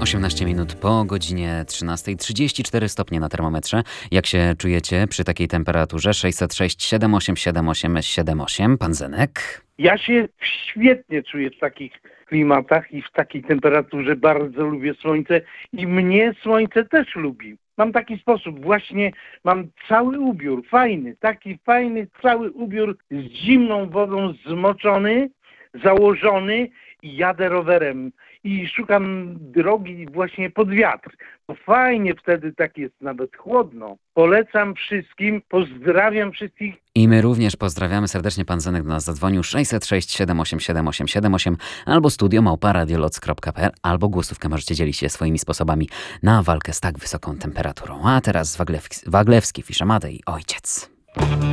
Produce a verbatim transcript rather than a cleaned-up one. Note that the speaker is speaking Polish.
osiemnaście minut po godzinie trzynastej, trzydzieści cztery stopnie na termometrze. Jak się czujecie przy takiej temperaturze? sześćset sześć siedem osiem siedem osiem siedem osiem. Pan Zenek? Ja się świetnie czuję w takich klimatach i w takiej temperaturze. Bardzo lubię słońce i mnie słońce też lubi. Mam taki sposób, właśnie mam cały ubiór, fajny, taki fajny cały ubiór z zimną wodą zmoczony, założony i jadę rowerem i szukam drogi właśnie pod wiatr. Bo fajnie wtedy tak jest, nawet chłodno. Polecam wszystkim, pozdrawiam wszystkich. I my również pozdrawiamy serdecznie. Pan Zenek do nas zadzwonił sześćset sześć siedem osiem siedem osiem siedem osiem albo studio małpa radioloc kropka p l albo głosówkę możecie dzielić się swoimi sposobami na walkę z tak wysoką temperaturą. A teraz Waglewski, Waglewski Fisza Matej, Ojciec.